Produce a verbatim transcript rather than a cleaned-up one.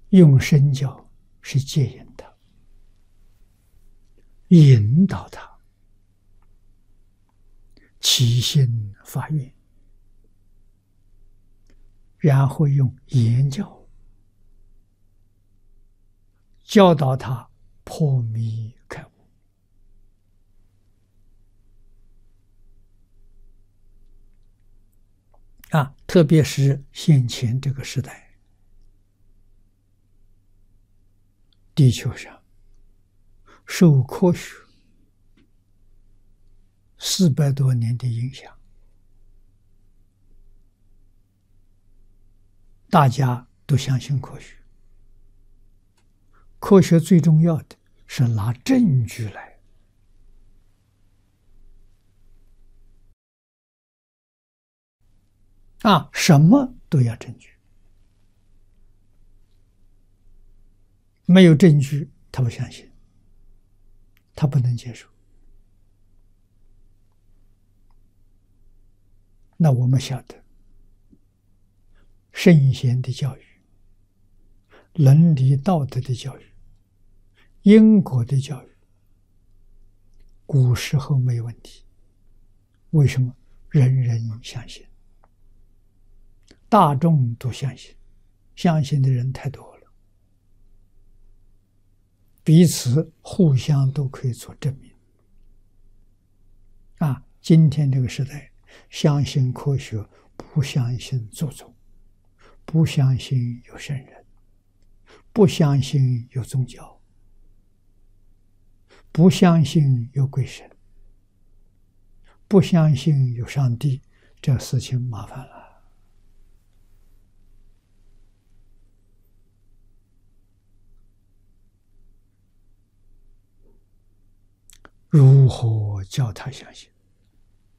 用身教是戒引他，引导他起心发愿，然后用言教教导他破迷开悟。啊，特别是现前这个时代，地球上受科学四百多年的影响，大家都相信科学。科学最重要的是拿证据来。啊，什么都要证据，没有证据他不相信，他不能接受。那我们晓得，圣贤的教育、伦理道德的教育、因果的教育，古时候没有问题。为什么？人人相信，大众都相信，相信的人太多了，彼此互相都可以做证明。啊，今天这个时代，相信科学，不相信祖宗，不相信有圣人，不相信有宗教，不相信有鬼神，不相信有上帝，这事情麻烦了。如何叫他相信？